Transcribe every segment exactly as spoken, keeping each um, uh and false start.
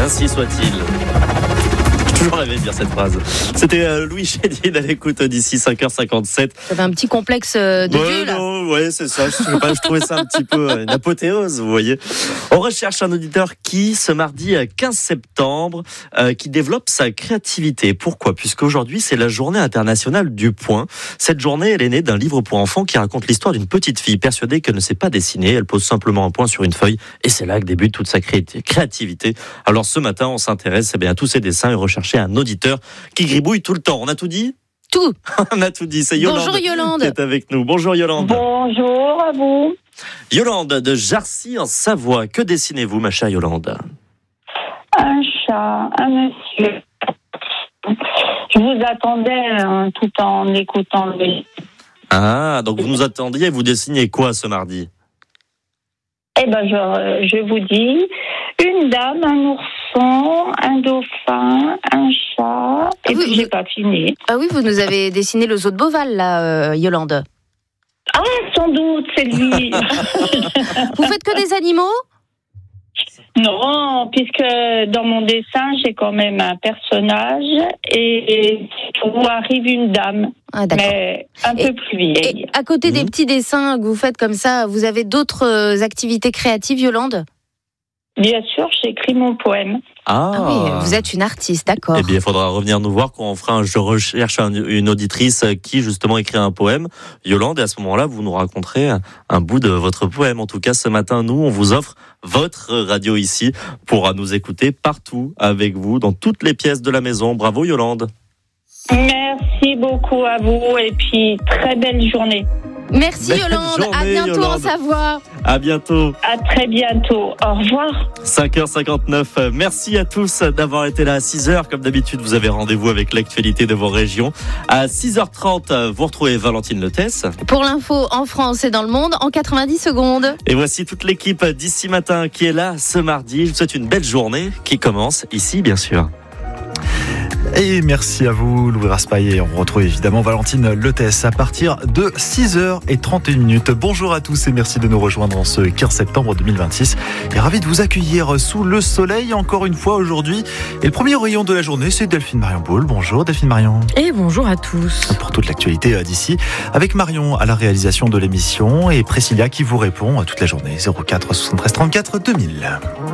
Ainsi soit-il. J'ai toujours rêvé de dire cette phrase. C'était euh, Louis Chédid à l'écoute d'ici cinq heures cinquante-sept. J'avais un petit complexe de ouais, Dieu, là. Non, ouais, c'est ça. Je sais pas, je trouvais ça un petit peu euh, une apothéose, vous voyez. On recherche un auditeur qui, ce mardi quinze septembre, euh, qui développe sa créativité. Pourquoi ? Puisqu'aujourd'hui, c'est la journée internationale du point. Cette journée, elle est née d'un livre pour enfants qui raconte l'histoire d'une petite fille persuadée qu'elle ne sait pas dessiner. Elle pose simplement un point sur une feuille et c'est là que débute toute sa créativité. Alors ce matin, on s'intéresse eh bien, à tous ces dessins et rechercher un auditeur qui gribouille tout le temps. On a tout dit ? Tout. On a tout dit. C'est Yolande, Bonjour Yolande qui est avec nous. Bonjour Yolande. Bonjour à vous. Yolande de Jarcy en Savoie. Que dessinez-vous, ma chère Yolande ? Un chat, un monsieur. Je vous attendais hein, tout en écoutant le... Ah, donc vous nous attendiez, vous dessinez quoi ce mardi ? Eh ben, je, je vous dis, une dame, un ourson, un dauphin, un chat, et oui, puis j'ai pas fini. Ah oui, vous nous avez dessiné le zoo de Beauval, là, euh, Yolande. Ah, sans doute, c'est lui. Vous faites que des animaux ? Non, puisque dans mon dessin, j'ai quand même un personnage et où arrive une dame, Ah, d'accord. mais un Et- peu plus vieille. Et à côté des Mmh. petits dessins que vous faites comme ça, vous avez d'autres euh, activités créatives, Yolande ? Bien sûr, j'écris mon poème. Ah, Ah oui, vous êtes une artiste, d'accord. Eh bien, il faudra revenir nous voir quand on fera un Je recherche un- une auditrice qui, justement, écrit un poème. Yolande, et à ce moment-là, vous nous raconterez un, un bout de votre poème. En tout cas, ce matin, nous, on vous offre votre radio ici pour nous écouter partout avec vous, dans toutes les pièces de la maison. Bravo, Yolande. Merci beaucoup à vous et puis très belle journée. Merci Belle Yolande, à journée, bientôt en Yolande. Savoie. À bientôt. À très bientôt. Au revoir. cinq heures cinquante-neuf. Merci à tous d'avoir été là à six heures. Comme d'habitude, vous avez rendez-vous avec l'actualité de vos régions. À six heures trente, vous retrouvez Valentine Letesse. Pour l'info en France et dans le monde, en quatre-vingt-dix secondes. Et voici toute l'équipe d'ici matin qui est là ce mardi. Je vous souhaite une belle journée qui commence ici, bien sûr. Et merci à vous, Louis Raspail. Et on retrouve évidemment Valentine Letesse à partir de six heures trente et une minutes. Bonjour à tous et merci de nous rejoindre en ce quinze septembre deux mille vingt-six. Et ravi de vous accueillir sous le soleil encore une fois aujourd'hui. Et le premier rayon de la journée, c'est Delphine Marion Boule. Bonjour Delphine Marion. Et bonjour à tous. Pour toute l'actualité d'ici, avec Marion à la réalisation de l'émission et Priscilla qui vous répond toute la journée. zéro quatre soixante-treize trente-quatre deux mille.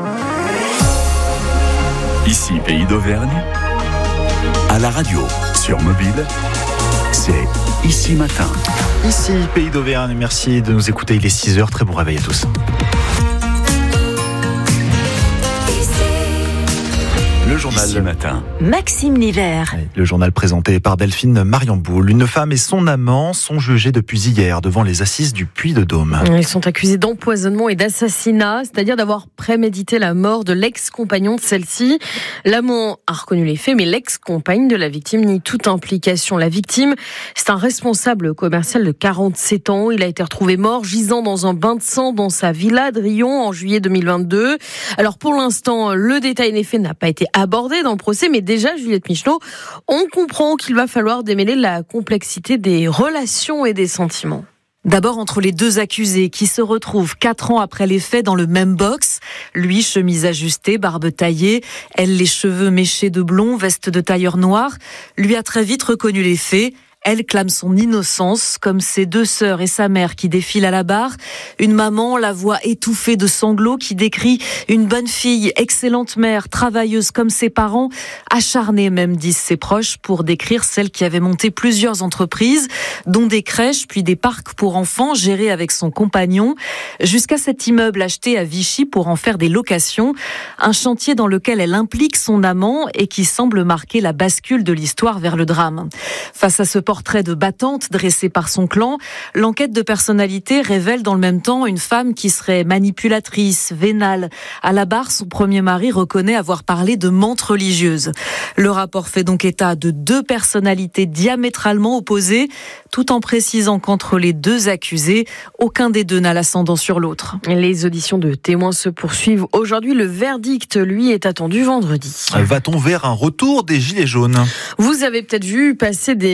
Ici, Pays d'Auvergne, à la radio, sur mobile, c'est Ici Matin. Ici, Pays d'Auvergne, merci de nous écouter. Il est six heures, très bon réveil à tous. Le journal. Ici Matin. Maxime Livert. Le journal présenté par Delphine Marion Boule. Une femme et son amant sont jugés depuis hier devant les assises du Puy-de-Dôme. Ils sont accusés d'empoisonnement et d'assassinat, c'est-à-dire d'avoir prémédité la mort de l'ex-compagnon de celle-ci. L'amant a reconnu les faits, mais l'ex-compagne de la victime nie toute implication. La victime, c'est un responsable commercial de quarante-sept ans. Il a été retrouvé mort, gisant dans un bain de sang dans sa villa de Rion en juillet deux mille vingt-deux. Alors pour l'instant, le détail des faits n'a pas été abordé dans le procès, mais déjà, Juliette Michelot, on comprend qu'il va falloir démêler la complexité des relations et des sentiments. D'abord entre les deux accusés qui se retrouvent quatre ans après les faits dans le même box. Lui, chemise ajustée, barbe taillée. Elle, les cheveux méchés de blond, veste de tailleur noir. Lui a très vite reconnu les faits. Elle clame son innocence, comme ses deux sœurs et sa mère qui défilent à la barre. Une maman, la voix étouffée de sanglots, qui décrit une bonne fille, excellente mère, travailleuse comme ses parents, acharnée même, disent ses proches, pour décrire celle qui avait monté plusieurs entreprises, dont des crèches, puis des parcs pour enfants, gérés avec son compagnon, jusqu'à cet immeuble acheté à Vichy pour en faire des locations. Un chantier dans lequel elle implique son amant et qui semble marquer la bascule de l'histoire vers le drame. Face à ce portrait de battante dressé par son clan, l'enquête de personnalité révèle dans le même temps une femme qui serait manipulatrice, vénale. À la barre, son premier mari reconnaît avoir parlé de menthe religieuse. Le rapport fait donc état de deux personnalités diamétralement opposées, tout en précisant qu'entre les deux accusés, aucun des deux n'a l'ascendant sur l'autre. Les auditions de témoins se poursuivent. Aujourd'hui, le verdict, lui, est attendu vendredi. Va-t-on vers un retour des Gilets jaunes ? Vous avez peut-être vu passer des messages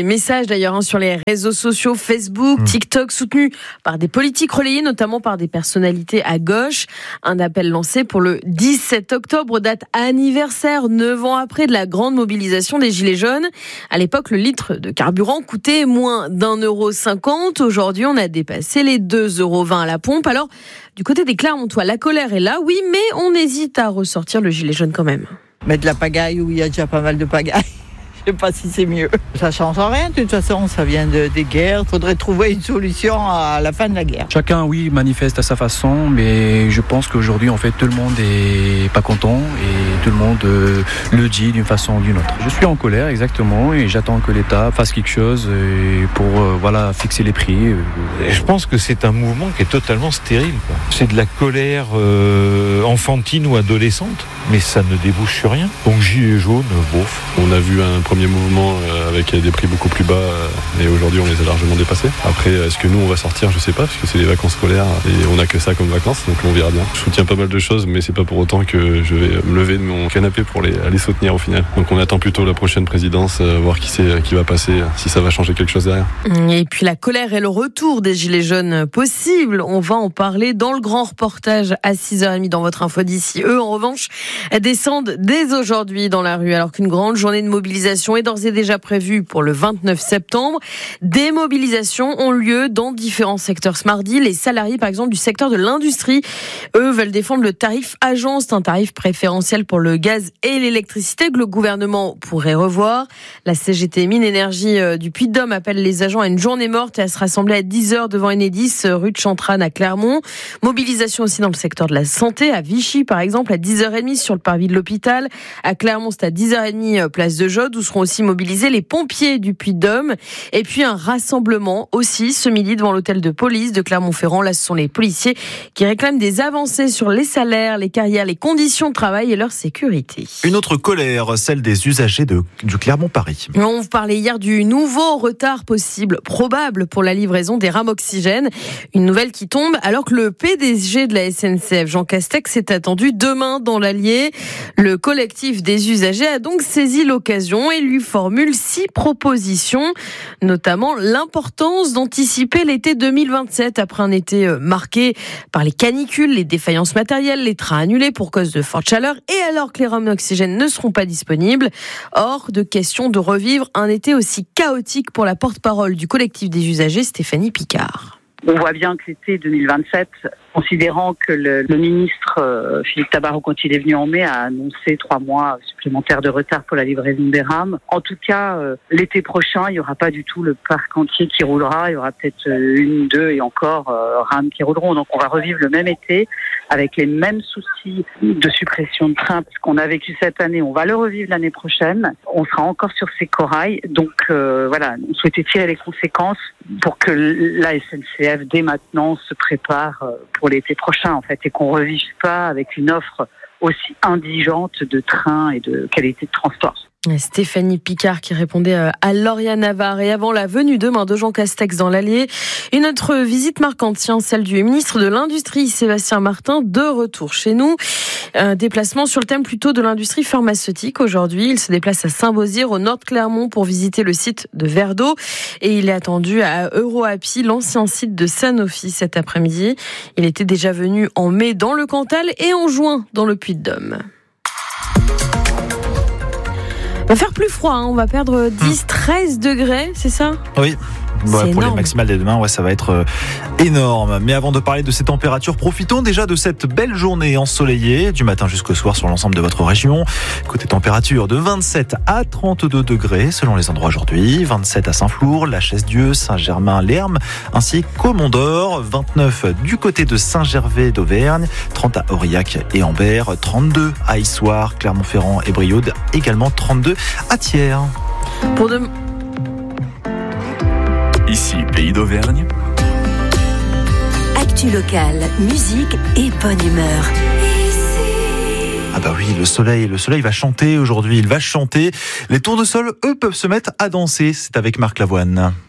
d'ailleurs hein, sur les réseaux sociaux, Facebook, mmh. TikTok, soutenu par des politiques relayés, notamment par des personnalités à gauche. Un appel lancé pour le dix-sept octobre, date anniversaire, neuf ans après de la grande mobilisation des Gilets jaunes. À l'époque, le litre de carburant coûtait moins d'un euro cinquante. Aujourd'hui, on a dépassé les deux euros vingt à la pompe. Alors, du côté des Clermontois, la colère est là, oui, mais on hésite à ressortir le gilet jaune quand même. Mettre la pagaille où il y a déjà pas mal de pagaille. Je sais pas si c'est mieux. Ça change rien, de toute façon, ça vient de, des guerres. Il faudrait trouver une solution à la fin de la guerre. Chacun, oui, manifeste à sa façon, mais je pense qu'aujourd'hui, en fait, tout le monde est pas content et tout le monde euh, le dit d'une façon ou d'une autre. Je suis en colère, exactement, et j'attends que l'État fasse quelque chose pour euh, voilà, fixer les prix. Et je pense que c'est un mouvement qui est totalement stérile, quoi. C'est de la colère euh, enfantine ou adolescente, mais ça ne débouche sur rien. Donc gilet jaune, bof. On a vu un premier mouvement avec des prix beaucoup plus bas et aujourd'hui on les a largement dépassés. Après, est-ce que nous on va sortir? Je sais pas, parce que c'est les vacances scolaires et on a que ça comme vacances, donc on verra bien. Je soutiens pas mal de choses, mais c'est pas pour autant que je vais me lever de mon canapé pour les, les soutenir au final. Donc on attend plutôt la prochaine présidence, voir qui c'est qui va passer, si ça va changer quelque chose derrière. Et puis la colère et le retour des Gilets jaunes possible, on va en parler dans le grand reportage à six heures trente dans votre info d'ici. Eux, en revanche, descendent dès aujourd'hui dans la rue, alors qu'une grande journée de mobilisation est d'ores et déjà prévue pour le vingt-neuf septembre. Des mobilisations ont lieu dans différents secteurs ce mardi. Les salariés, par exemple, du secteur de l'industrie, eux, veulent défendre le tarif agence, un tarif préférentiel pour le gaz et l'électricité que le gouvernement pourrait revoir. La C G T Mines Énergie du Puy-de-Dôme appelle les agents à une journée morte et à se rassembler à dix heures devant Enedis, rue de Chantrane à Clermont. Mobilisation aussi dans le secteur de la santé, à Vichy, par exemple, à dix heures trente sur le parvis de l'hôpital. À Clermont, c'est à dix heures trente, place de Jaude, où seront aussi mobilisés les pompiers du Puy-de-Dôme. Et puis un rassemblement aussi ce midi devant l'hôtel de police de Clermont-Ferrand. Là, ce sont les policiers qui réclament des avancées sur les salaires, les carrières, les conditions de travail et leur sécurité. Une autre colère, celle des usagers de, du Clermont-Paris. On vous parlait hier du nouveau retard possible, probable pour la livraison des rames oxygène. Une nouvelle qui tombe alors que le P D G de la S N C F, Jean Castex, est attendu demain dans l'Allier. Le collectif des usagers a donc saisi l'occasion et lui formule six propositions, notamment l'importance d'anticiper l'été deux mille vingt-sept après un été marqué par les canicules, les défaillances matérielles, les trains annulés pour cause de forte chaleur et alors que les rames oxygène ne seront pas disponibles. Hors de question de revivre un été aussi chaotique pour la porte-parole du collectif des usagers, Stéphanie Picard. On voit bien que l'été deux mille vingt-sept, considérant que le, le ministre euh, Philippe Tabarot, quand il est venu en mai, a annoncé trois mois supplémentaires de retard pour la livraison des rames. En tout cas, euh, l'été prochain, il n'y aura pas du tout le parc entier qui roulera. Il y aura peut-être une, deux et encore euh, rames qui rouleront. Donc on va revivre le même été avec les mêmes soucis de suppression de trains. Parce qu'on a vécu cette année, on va le revivre l'année prochaine. On sera encore sur ces corails. Donc euh, voilà, on souhaitait tirer les conséquences pour que la S N C F, dès maintenant, se prépare pour l'été prochain, en fait, et qu'on ne revive pas avec une offre aussi indigente de trains et de qualité de transport. Stéphanie Picard qui répondait à Lauriane Navarre. Et avant la venue demain de Jean Castex dans l'Allier, une autre visite marquante, tiens, celle du ministre de l'Industrie, Sébastien Martin, de retour chez nous. Un déplacement sur le thème plutôt de l'industrie pharmaceutique. Aujourd'hui, il se déplace à Saint-Beauzire, au nord de Clermont, pour visiter le site de Verdeau. Et il est attendu à EuroAPI, l'ancien site de Sanofi, cet après-midi. Il était déjà venu en mai dans le Cantal et en juin dans le Puy-de-Dôme. On va faire plus froid, hein. On va perdre dix, treize degrés, c'est ça ? Oui. Ouais, pour les maximales dès demain, ouais, ça va être euh, énorme. Mais avant de parler de ces températures, profitons déjà de cette belle journée ensoleillée du matin jusqu'au soir sur l'ensemble de votre région. Côté température de vingt-sept à trente-deux degrés selon les endroits aujourd'hui. vingt-sept à Saint-Flour, La Chaise-Dieu, Saint-Germain, Lermes, ainsi qu'au Mont-d'Or. vingt-neuf du côté de Saint-Gervais d'Auvergne, trente à Aurillac et Ambert, trente-deux à Issoire, Clermont-Ferrand et Brioude, également trente-deux à Thiers. Pour demain. Ici, Pays d'Auvergne. Actu locale, musique et bonne humeur. Ah bah oui, le soleil, le soleil va chanter aujourd'hui, il va chanter. Les tournesols, eux, peuvent se mettre à danser. C'est avec Marc Lavoine.